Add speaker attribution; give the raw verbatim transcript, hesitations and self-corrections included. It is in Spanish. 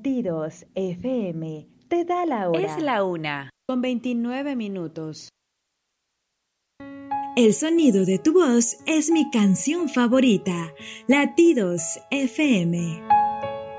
Speaker 1: Latidos F M te da la hora.
Speaker 2: Es la una, con veintinueve minutos.
Speaker 3: El sonido de tu voz es mi canción favorita. Latidos F M.